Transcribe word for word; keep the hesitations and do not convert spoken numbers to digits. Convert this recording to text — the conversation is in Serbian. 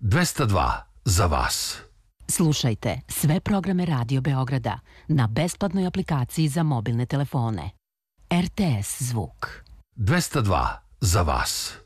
dvesta dva za vas. Slušajte sve programe Radio Beograda na besplatnoj aplikaciji za mobilne telefone. R T S Zvuk. dvesta dva za vas.